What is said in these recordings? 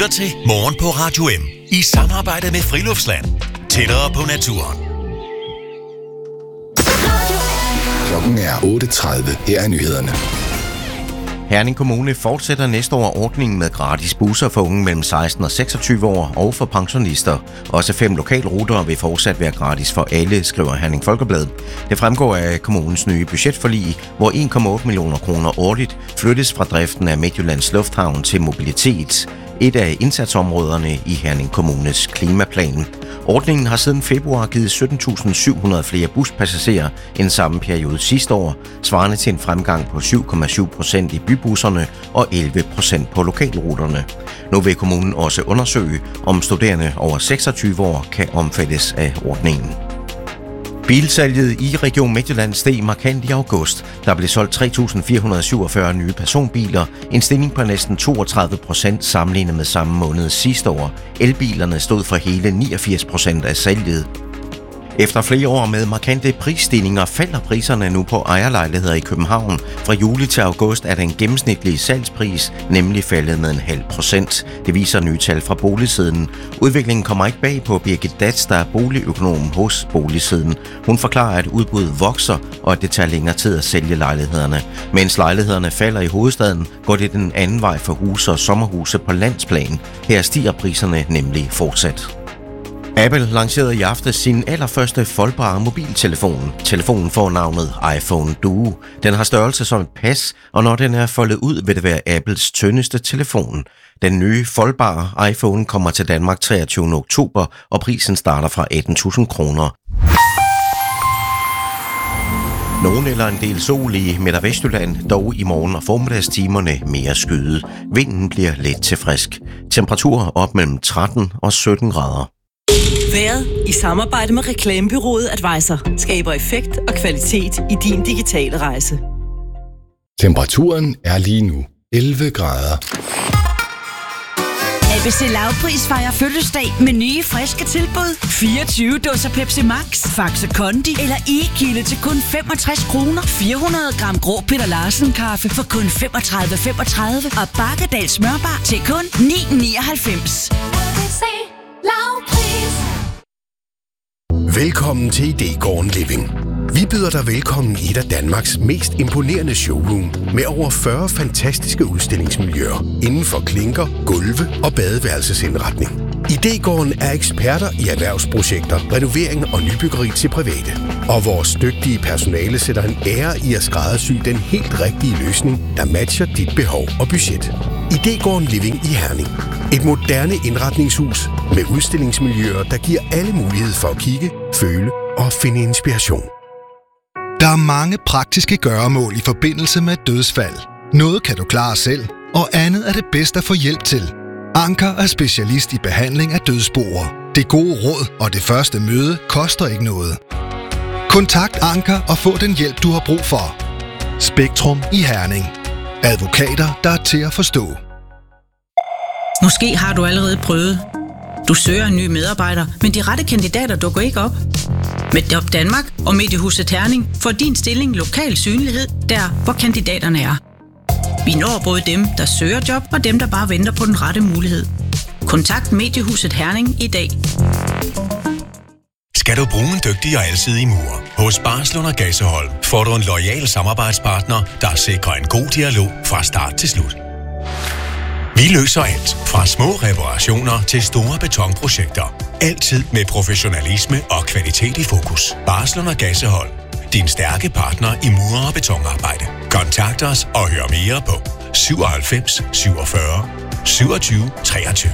lytter til Morgen på Radio M i samarbejde med Friluftsland. Tættere på naturen. Klokken er 8:30. Her er nyhederne. Herning Kommune fortsætter næste år ordningen med gratis busser for unge mellem 16 og 26 år og for pensionister. Også 5 lokalruter vil fortsat være gratis for alle, skriver Herning Folkeblad. Det fremgår af kommunens nye budgetforlig, hvor 1,8 millioner kroner årligt flyttes fra driften af Midtjyllands Lufthavn til mobilitet. Et af indsatsområderne i Herning Kommunes klimaplan. Ordningen har siden februar givet 17.700 flere buspassagerer end samme periode sidste år, svarende til en fremgang på 7,7% i bybusserne og 11% på lokalruterne. Nu vil kommunen også undersøge, om studerende over 26 år kan omfattes af ordningen. Bilsalget i Region Midtjylland steg markant i august. Der blev solgt 3.447 nye personbiler, en stigning på næsten 32% sammenlignet med samme måned sidste år. Elbilerne stod for hele 89% af salget. Efter flere år med markante prisstigninger falder priserne nu på ejerlejligheder i København. Fra juli til august er den gennemsnitlige salgspris nemlig faldet med 0,5%. Det viser nye tal fra Boligsiden. Udviklingen kommer ikke bag på Birgit Datz, der er boligøkonom hos Boligsiden. Hun forklarer, at udbuddet vokser, og at det tager længere tid at sælge lejlighederne. Mens lejlighederne falder i hovedstaden, går det den anden vej for huse og sommerhuse på landsplan. Her stiger priserne nemlig fortsat. Apple lancerede i aftes sin allerførste foldbare mobiltelefon. Telefonen får navnet iPhone Duo. Den har størrelse som et pas, og når den er foldet ud, vil det være Apples tyndeste telefon. Den nye foldbare iPhone kommer til Danmark 23. oktober, og prisen starter fra 18.000 kroner. Nogen eller en del sol i Midt- og Vestjylland, dog i morgen- og formiddagstimerne mere skyet. Vinden bliver let til frisk. Temperaturer op mellem 13 og 17 grader. Været i samarbejde med reklamebureauet Advisor skaber effekt og kvalitet i din digitale rejse. Temperaturen er lige nu 11 grader. ABC Lavpris fejrer fødselsdag med nye, friske tilbud. 24 dåser Pepsi Max, Faxe Kondi eller E-kilde til kun 65 kroner. 400 gram grå Peter Larsen kaffe for kun 35,35 og Bakkerdal smørbar til kun 9,99. Velkommen til Idégården Living. Vi byder dig velkommen i et af Danmarks mest imponerende showroom med over 40 fantastiske udstillingsmiljøer inden for klinker, gulve og badeværelsesindretning. Idégården er eksperter i erhvervsprojekter, renovering og nybyggeri til private. Og vores dygtige personale sætter en ære i at skræddersy den helt rigtige løsning, der matcher dit behov og budget. Idégården Living i Herning. Et moderne indretningshus med udstillingsmiljøer, der giver alle mulighed for at kigge, føle og finde inspiration. Der er mange praktiske gøremål i forbindelse med dødsfald. Noget kan du klare selv, og andet er det bedst at få hjælp til. Anker er specialist i behandling af dødsboer. Det gode råd og det første møde koster ikke noget. Kontakt Anker og få den hjælp, du har brug for. Spektrum i Herning. Advokater, der er til at forstå. Måske har du allerede prøvet. Du søger en ny medarbejder, men de rette kandidater dukker ikke op. Med Job Danmark og Mediehuset Herning får din stilling lokal synlighed der, hvor kandidaterne er. Vi når både dem, der søger job, og dem, der bare venter på den rette mulighed. Kontakt Mediehuset Herning i dag. Skal du bruge en dygtig og alsidig murer? Hos Barslund og Gaseholm får du en loyal samarbejdspartner, der sikrer en god dialog fra start til slut. Vi løser alt fra små reparationer til store betonprojekter. Altid med professionalisme og kvalitet i fokus. Barslund og Gaseholm. Din stærke partner i mure- og betonarbejde. Kontakt os og hør mere på 97 47 27 23.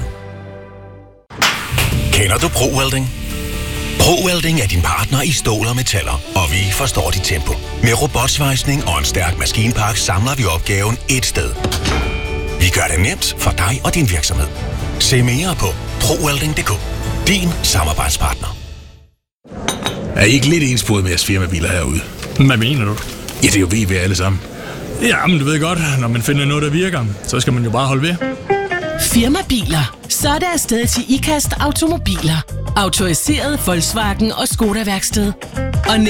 Kender du ProWelding? ProWelding er din partner i stål og metaller, og vi forstår dit tempo. Med robotsvejsning og en stærk maskinpark samler vi opgaven et sted. Vi gør det nemt for dig og din virksomhed. Se mere på ProWelding.dk. Din samarbejdspartner. Er I ikke lidt ensporet med jeres firmabiler herude? Hvad mener du? Ja, det er jo vi alle sammen. Ja, men du ved godt, når man finder noget, der virker, så skal man jo bare holde ved. Firmabiler. Så er det afsted til IKAST Automobiler. Autoriseret Volkswagen og Skoda værksted. Og